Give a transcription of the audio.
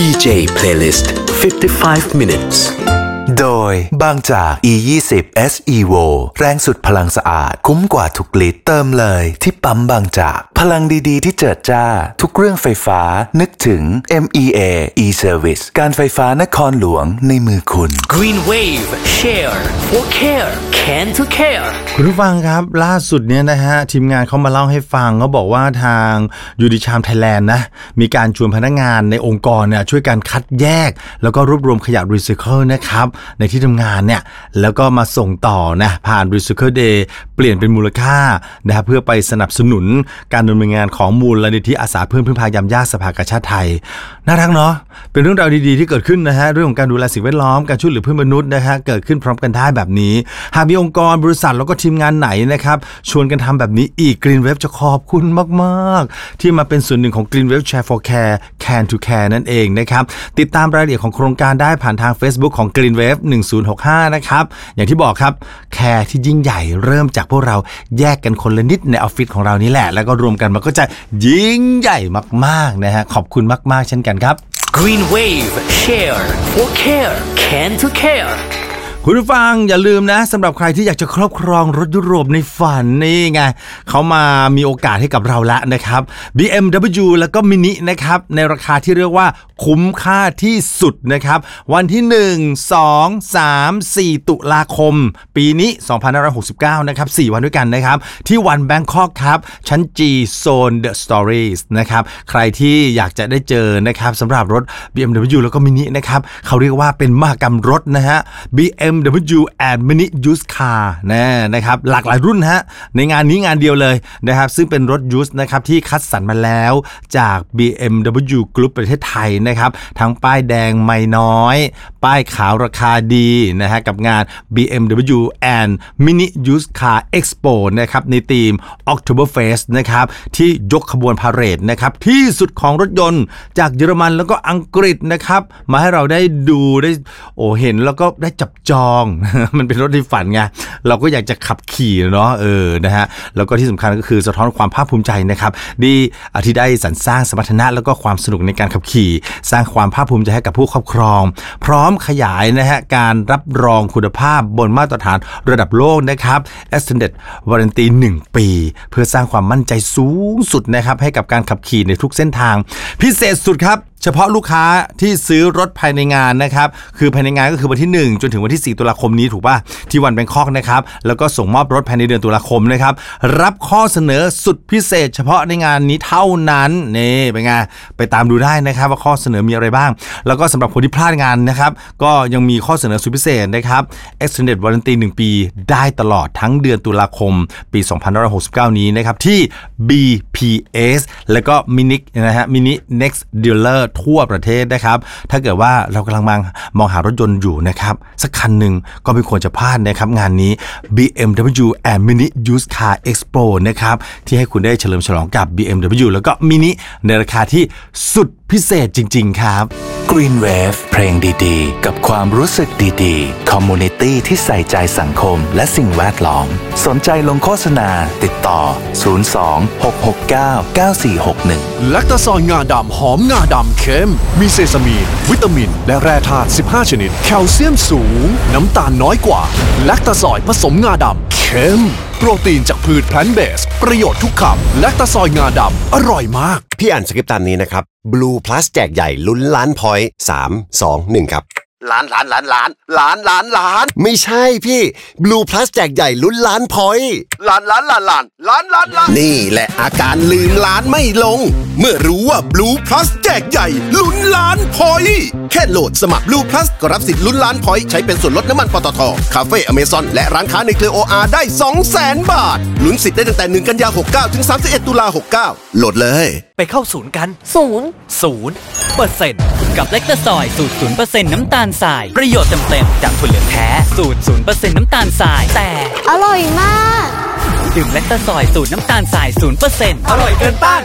DJ Playlist 55 minutes โดยบางจาก E20 SEVO แรงสุดพลังสะอาดคุ้มกว่าทุกลิตรเติมเลยที่ปั๊มบางจากพลังดีๆที่เจิดจ้าทุกเรื่องไฟฟ้านึกถึง MEA E-Service การไฟฟ้านครหลวงในมือคุณ Green Wave Share for Care Can to Care คุณผู้ฟังครับล่าสุดเนี่ยนะฮะทีมงานเขามาเล่าให้ฟังเขาบอกว่าทางยูดิชามไทยแลนด์นะมีการชวนพนักงานในองค์กรเนี่ยช่วยกันคัดแยกแล้วก็รวบรวมขยะรีไซเคิลนะครับในที่ทำงานเนี่ยแล้วก็มาส่งต่อนะผ่าน Recycle Day เปลี่ยนเป็นมูลค่านะเพื่อไปสนับสนุนการดำเนินงานของมูลนิธิอาสาเพื่อนพึ่งพายามยากสภากาชาดไทยน่ารักเนาะเป็นเรื่องราวดีๆที่เกิดขึ้นนะฮะเรื่องของการดูแลสิ่งแวดล้อมการช่วยเหลือเพื่อนมนุษย์นะฮะเกิดขึ้นพร้อมกันได้แบบนี้หากมีองค์กรบริษัทแล้วก็ทีมงานไหนนะครับชวนกันทำแบบนี้อีก Green Wave จะขอบคุณมากๆที่มาเป็นส่วนหนึ่งของ Green Wave Share for Care Can to Care นั่นเองนะครับติดตามรายละเอียดของโครงการได้ผ่านทาง Facebook ของ Green Wave 1065นะครับอย่างที่บอกครับแคร์ที่ยิ่งใหญ่เริ่มจากพวกเราแยกกันคนละนิดในออฟฟิศของเรานี่แหละแล้วก็รวมกันมันก็จะยิ่งใหญ่มากๆนะฮะขอบคุณมากๆเช่นกันครับ Green Wave Share for Care Can to Care คุณผู้ฟังอย่าลืมนะสำหรับใครที่อยากจะครอบครองรถยุโรปในฝันนี่ไงเขามามีโอกาสให้กับเราแล้วนะครับ BMW แล้วก็มินินะครับในราคาที่เรียกว่าคุ้มค่าที่สุดนะครับวันที่1 2 3 4ตุลาคมปีนี้2569นะครับ4วันด้วยกันนะครับที่วันแบงคอกครับชั้น G Zone The Stories นะครับใครที่อยากจะได้เจอนะครับสำหรับรถ BMW แล้วก็มินินะครับเขาเรียกว่าเป็นมหกรรมรถนะฮะ BMW and Mini Used Car นะครับหลากหลายรุ่นฮะในงานนี้งานเดียวเลยนะครับซึ่งเป็นรถยูสนะครับที่คัดสรรมาแล้วจาก BMW Group ประเทศไทยนะครับทั้งป้ายแดงไม่น้อยป้ายขาวราคาดีนะฮะกับงาน BMW and Mini Used Car Expo นะครับในธีม Oktoberfest นะครับที่ยกขบวนพาเหรดนะครับที่สุดของรถยนต์จากเยอรมันแล้วก็อังกฤษนะครับมาให้เราได้ดูได้เห็นแล้วก็ได้จับจอง มันเป็นรถในฝันไงเราก็อยากจะขับขี่เนาะนะฮะแล้วก็ที่สำคัญก็คือสะท้อนความภาคภูมิใจนะครับที่ได้สรรสร้างสมรรถนะแล้วก็ความสนุกในการขับขี่สร้างความภาคภูมิใจให้กับผู้ครอบครองพร้อมขยายนะฮะการรับรองคุณภาพบนมาตรฐานระดับโลกนะครับ Extended Warranty 1 ปีเพื่อสร้างความมั่นใจสูงสุดนะครับให้กับการขับขี่ในทุกเส้นทางพิเศษสุดครับเฉพาะลูกค้าที่ซื้อรถภายในงานนะครับคือภายในงานก็คือวันที่1จนถึงวันที่4ตุลาคมนี้ถูกป่ะที่วันแบงคอกนะครับแล้วก็ส่งมอบรถภายในเดือนตุลาคมนะครับรับข้อเสนอสุดพิเศษเฉพาะในงานนี้เท่านั้นนี่เป็นไงไปตามดูได้นะครับว่าข้อเสนอมีอะไรบ้างแล้วก็สำหรับคนที่พลาดงานนะครับก็ยังมีข้อเสนอสุดพิเศษนะครับ Extended Warranty 1 ปีได้ตลอดทั้งเดือนตุลาคมปี2569นี้นะครับที่ BPS แล้วก็Mini Next Dealerทั่วประเทศนะครับถ้าเกิดว่าเรากำลังมองหารถยนต์อยู่นะครับสักคันหนึ่งก็ไม่ควรจะพลาดนะครับงานนี้ BMW and Mini Used Car Expo นะครับที่ให้คุณได้เฉลิมฉลองกับ BMW แล้วก็ Mini ในราคาที่สุดพิเศษจริงๆครับ Green Wave เพลงดีๆกับความรู้สึกดีๆคอมมูนิตี้ที่ใส่ใจสังคมและสิ่งแวดล้อมสนใจลงโฆษณาติดต่อ02-669-9461 แลคตาซอยงาดำหอมงาดำเข้มมีเซซามีนวิตามินและแร่ธาตุ15ชนิดแคลเซียมสูงน้ำตาลน้อยกว่าแลคตาซอยผสมงาดำเข้มโปรตีนจากพืชแพลนท์เบสประโยชน์ทุกคำแลคตาซอยงาดำอร่อยมากพี่อ่านสคริปต์ตามนี้นะครับ Blue Plus แจกใหญ่ลุ้นล้านพอยต์3 2 1ครับล้านไม่ใช่พี่ Blue Plus แจกใหญ่ลุ้นล้านพอยต์ล้านนี่แหละอาการลืมล้านไม่ลงเมื่อรู้ว่า Blue Plus แจกใหญ่ลุ้นล้านพอยต์แค่โหลดสมัคร Blue Plus ก็รับสิทธิ์ลุ้นล้านพอยต์ใช้เป็นส่วนลดน้ำมันปตท.คาเฟ่อเมซอนและร้านค้าในเครือ OR ได้ 200,000 บาทลุ้นสิทธิ์ได้ตั้งแต่1 กันยายน 69 ถึง 31 ตุลาคม 69โหลดเลยไปเข้าศูนย์กัน0% กับแลคตาซอยสูตร 0% น้ำตาลทรายประโยชน์เต็มๆจากถั่วเหลืองแท้สูตร 0% น้ำตาลทรายแต่อร่อยมากดื่มแลคตาซอยสูตรน้ำตาลทราย 0% อร่อยเกินต้าน